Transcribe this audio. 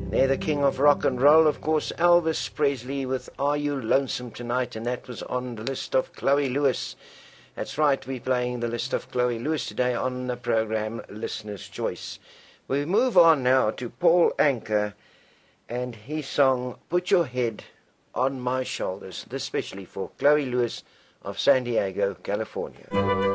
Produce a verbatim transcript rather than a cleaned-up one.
They're the king of rock and roll, of course, Elvis Presley with Are You Lonesome Tonight, and that was on the list of Chloe Lewis. That's right, we're playing the list of Chloe Lewis today on the program Listener's Choice. We move on now to Paul Anka and his song Put Your Head on My Shoulders, especially for Chloe Lewis of San Diego, California.